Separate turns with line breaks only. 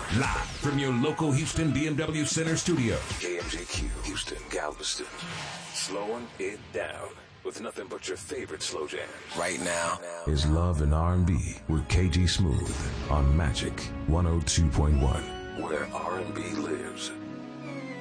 Live from your local Houston BMW Center studio.
KMJQ, Houston, Galveston. Slowing it down with nothing but your favorite slow jams.
Right now
is Love and R&B with KG Smooth on Magic 102.1.
Where R&B lives.